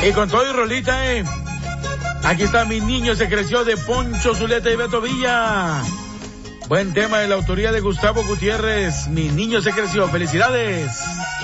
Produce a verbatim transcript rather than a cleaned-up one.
Y con todo y rolita, eh. Aquí está Mi Niño Se Creció de Poncho Zuleta y Beto Villa. Buen tema de la autoría de Gustavo Gutiérrez. Mi Niño Se Creció. Felicidades.